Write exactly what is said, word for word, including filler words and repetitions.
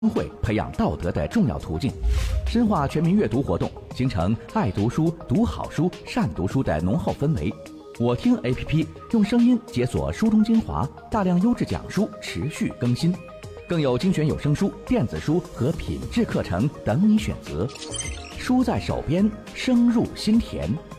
会培养道德的重要途径，深化全民阅读活动，形成爱读书、读好书、善读书的浓厚氛围。我听 A P P 用声音解锁书中精华，大量优质讲书持续更新，更有精选有声书、电子书和品质课程等你选择。书在手边，声入心田。